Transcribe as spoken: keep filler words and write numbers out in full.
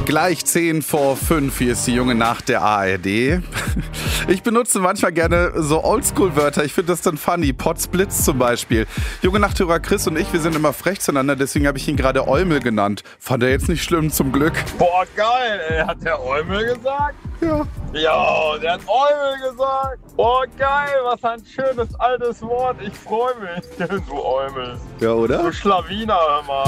Gleich zehn vor fünf, hier ist die junge Nacht der A R D. Ich benutze manchmal gerne so Oldschool-Wörter, ich finde das dann funny. Potsblitz zum Beispiel. Junge Nachthörer Chris und ich, wir sind immer frech zueinander, deswegen habe ich ihn gerade Eumel genannt. Fand er jetzt nicht schlimm, zum Glück. Boah, geil, ey. Hat der Eumel gesagt? Ja. Ja, der hat Eumel gesagt. Boah, geil, was ein schönes altes Wort. Ich freue mich. Du Eumel. Ja, oder? Du Schlawiner, hör mal.